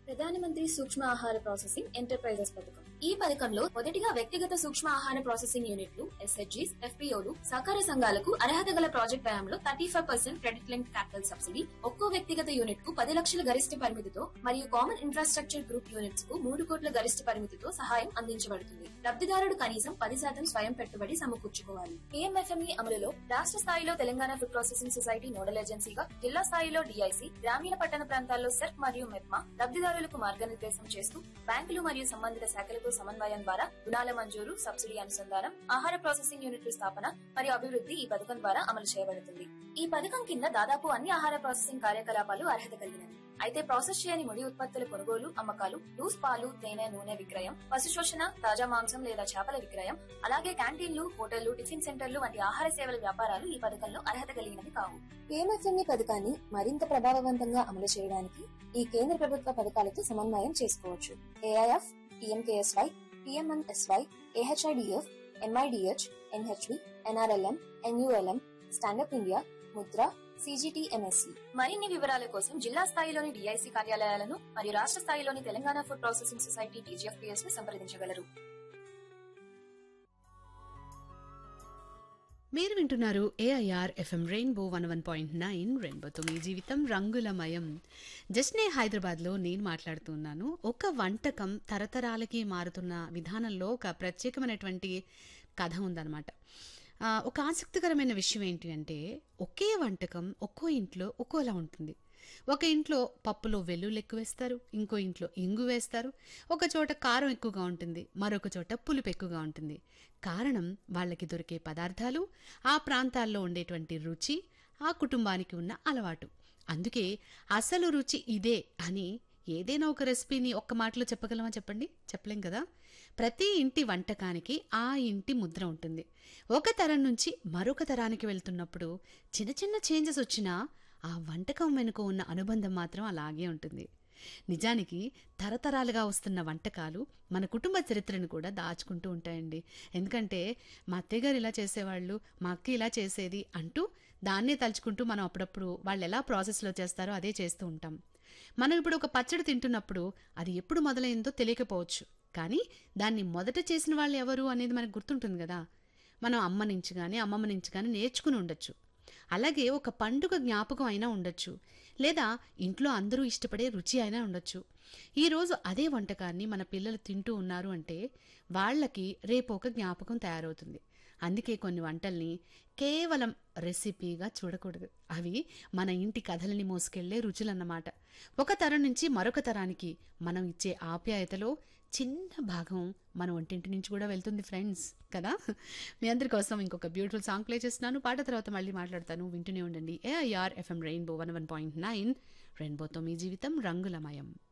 ప్రధానమంత్రి సూక్ష్మ ఆహార ప్రాసెసింగ్ ఎంటర్ప్రైజెస్ పథకం. ఈ పథకంలో మొదటిగా వ్యక్తిగత సూక్ష్మ ఆహార ప్రాసెసింగ్ యూనిట్లు, ఎస్హెచ్జీస్, ఎఫ్పీఓలు, సహకార సంఘాలకు అర్హత గల ప్రాజెక్ట్ వ్యయంలో 35% క్రెడిట్ లింక్ క్యాపిటల్ సబ్సిడీ, ఒక్కో వ్యక్తిగత యూనిట్ కు 10 లక్షల గరిష్ట పరిమితితో మరియు కామన్ ఇన్ఫ్రాస్ట్రక్చర్ గ్రూప్ యూనిట్స్ కు 3 కోట్ల గరిష్ట పరిమితితో సహాయం అందించబడుతుంది. లబ్ధిదారుడు కనీసం 10% స్వయం పెట్టుబడి సమకూర్చుకోవాలి. కేఎంఎఫ్ఎంఈ అమలులో రాష్ట్ర స్థాయిలో Telangana food processing society nodal ఏజెన్సీగా, జిల్లా స్థాయిలో డిఐసి, గ్రామీణ పట్టణ ప్రాంతాల్లో సెర్క్ మరియు మెప్మా లబ్ధిదారులకు మార్గనిర్దేశం చేస్తూ బ్యాంకులు మరియు సంబంధిత శాఖలతో సమన్వయం ద్వారా రుణాల మంజూరు, సబ్సిడీ అనుసంధానం, ఆహార ప్రాసెసింగ్ యూనిట్ల స్థాపన మరియు అభివృద్ధి ఈ పథకం ద్వారా అమలు చేయబడుతుంది. ఈ పథకం కింద దాదాపు అన్ని ఆహార ప్రాసెసింగ్ కార్యకలాపాలు అర్హత కలిగినవి. అయితే ప్రాసెస్ చేయని ముడి ఉత్పత్తుల కొనుగోలు, అమ్మకాలు, లూస్ పాలు, తేనె, నూనె విక్రయం, పశు శోషణ, తాజా మాంసం లేదా చేపల విక్రయం, అలాగే క్యాంటీన్లు, హోటళ్లు, టిఫిన్ సెంటర్లు వంటి ఆహార సేవల వ్యాపారాలు ఈ పథకంలో అర్హత కలిగినవి కావు. కేఎంఎఫ్ఎంఈ పథకాన్ని మరింత ప్రభావవంతంగా అమలు చేయడానికి ఈ కేంద్ర ప్రభుత్వ పథకాలతో సమన్వయం చేసుకోవచ్చు. AIF, PMKSY, PMMSY, AHIDF, MIDH, NHV, NRLM, NULM, stand up India, Mudra, CGTMSC. మరిన్ని వివరాల కోసం జిల్లా స్థాయిలోని డిఐసి కార్యాలయాలను మరియు రాష్ట్ర స్థాయిలోని Telangana food processing society TGFPS ను సంప్రదించగలరు. మీరు వింటున్నారు ఏఐఆర్ ఎఫ్ఎం రెయిన్బో 101.9 రెయిన్బోతో మీ జీవితం రంగులమయం. జస్ట్నే హైదరాబాద్లో నేను మాట్లాడుతున్నాను. ఒక వంటకం తరతరాలకి మారుతున్న విధానంలో ఒక ప్రత్యేకమైనటువంటి కథ ఉందన్నమాట. ఒక ఆసక్తికరమైన విషయం ఏంటి అంటే, ఒకే వంటకం ఒక్కో ఇంట్లో ఒక్కోలా ఉంటుంది. ఒక ఇంట్లో పప్పులో వెల్లుల్లి ఎక్కువ వేస్తారు, ఇంకో ఇంట్లో ఇంగు వేస్తారు, ఒక చోట కారం ఎక్కువగా ఉంటుంది, మరొక చోట పులుపు ఎక్కువగా ఉంటుంది. కారణం వాళ్ళకి దొరికే పదార్థాలు, ఆ ప్రాంతాల్లో ఉండేటువంటి రుచి, ఆ కుటుంబానికి ఉన్న అలవాటు. అందుకే అసలు రుచి ఇదే అని ఏదైనా ఒక రెసిపీని ఒక్క మాటలో చెప్పగలమా చెప్పండి? చెప్పలేం కదా. ప్రతి ఇంటి వంటకానికి ఆ ఇంటి ముద్ర ఉంటుంది. ఒక తరం నుంచి మరొక తరానికి వెళ్తున్నప్పుడు చిన్న చిన్న చేంజెస్ వచ్చినా ఆ వంటకం వెనుక ఉన్న అనుబంధం మాత్రం అలాగే ఉంటుంది. నిజానికి తరతరాలుగా వస్తున్న వంటకాలు మన కుటుంబ చరిత్రను కూడా దాచుకుంటూ ఉంటాయండి. ఎందుకంటే మా అత్తయ్య గారు ఇలా చేసేవాళ్ళు, మా అక్క ఇలా చేసేది అంటూ దాన్నే తలుచుకుంటూ మనం అప్పుడప్పుడు వాళ్ళు ఎలా ప్రాసెస్లో చేస్తారో అదే చేస్తూ ఉంటాం. మనం ఇప్పుడు ఒక పచ్చడి తింటున్నప్పుడు అది ఎప్పుడు మొదలైందో తెలియకపోవచ్చు, కానీ దాన్ని మొదట చేసిన వాళ్ళు ఎవరు అనేది మనకు గుర్తుంటుంది కదా. మనం అమ్మ నుంచి కానీ అమ్మమ్మ నుంచి కానీ నేర్చుకుని ఉండొచ్చు. అలాగే ఒక పండుగ జ్ఞాపకం అయినా ఉండొచ్చు, లేదా ఇంట్లో అందరూ ఇష్టపడే రుచి అయినా ఉండొచ్చు. ఈరోజు అదే వంటకాన్ని మన పిల్లలు తింటూ ఉన్నారు అంటే వాళ్ళకి రేపు ఒక జ్ఞాపకం తయారవుతుంది. అందుకే కొన్ని వంటల్ని కేవలం రెసిపీగా చూడకూడదు, అవి మన ఇంటి కథలని మోసుకెళ్లే రుచులన్నమాట. ఒక తరం నుంచి మరొక తరానికి మనం ఇచ్చే ఆప్యాయతలో చిన్న భాగం మన వంటింటి నుంచి కూడా వెళ్తుంది ఫ్రెండ్స్ కదా. మీ అందరి కోసం ఇంకొక బ్యూటిఫుల్ సాంగ్ ప్లే చేస్తున్నాను. పాట తర్వాత మళ్ళీ మాట్లాడతాను. వింటూనే ఉండండి ఏఐఆర్ ఎఫ్ఎం రెయిన్బో 101.9 రెయిన్బోతో మీ జీవితం రంగులమయం.